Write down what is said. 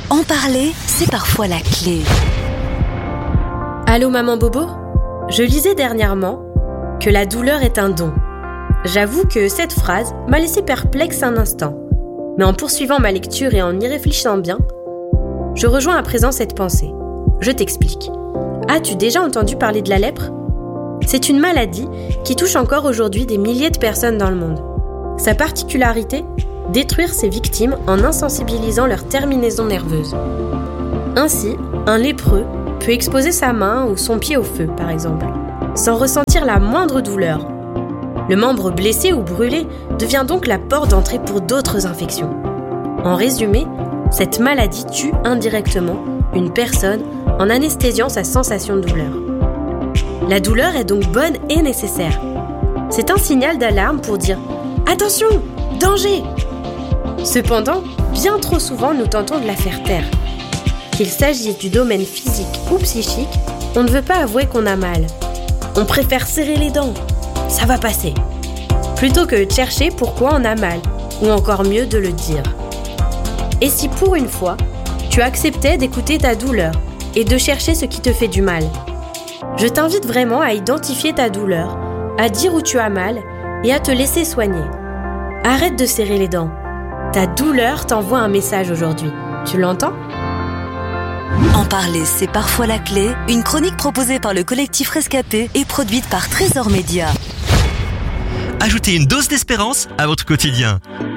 En parler, c'est parfois la clé. Allô maman Bobo ? Je lisais dernièrement que la douleur est un don. J'avoue que cette phrase m'a laissé perplexe un instant. Mais en poursuivant ma lecture et en y réfléchissant bien, je rejoins à présent cette pensée. Je t'explique. As-tu déjà entendu parler de la lèpre ? C'est une maladie qui touche encore aujourd'hui des milliers de personnes dans le monde. Sa particularité ? Détruire ses victimes en insensibilisant leurs terminaisons nerveuses. Ainsi, un lépreux peut exposer sa main ou son pied au feu, par exemple, sans ressentir la moindre douleur. Le membre blessé ou brûlé devient donc la porte d'entrée pour d'autres infections. En résumé, cette maladie tue indirectement une personne en anesthésiant sa sensation de douleur. La douleur est donc bonne et nécessaire. C'est un signal d'alarme pour dire « Attention, danger !» Cependant, bien trop souvent, nous tentons de la faire taire. Qu'il s'agisse du domaine physique ou psychique, on ne veut pas avouer qu'on a mal. On préfère serrer les dents. Ça va passer. Plutôt que de chercher pourquoi on a mal, ou encore mieux de le dire. Et si pour une fois, tu acceptais d'écouter ta douleur et de chercher ce qui te fait du mal ? Je t'invite vraiment à identifier ta douleur, à dire où tu as mal et à te laisser soigner. Arrête de serrer les dents. Ta douleur t'envoie un message aujourd'hui. Tu l'entends ? En parler, c'est parfois la clé. Une chronique proposée par le collectif Rescapé et produite par Trésor Média. Ajoutez une dose d'espérance à votre quotidien.